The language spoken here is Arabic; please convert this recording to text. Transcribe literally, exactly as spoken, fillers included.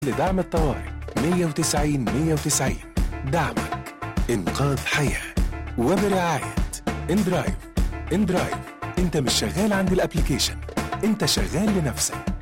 لدعم الطوارئ مية وتسعين مية وتسعين. دعمك إنقاذ حياة. وبرعاية اندرايف. اندرايف، انت مش شغال عند الابليكيشن، انت شغال لنفسك.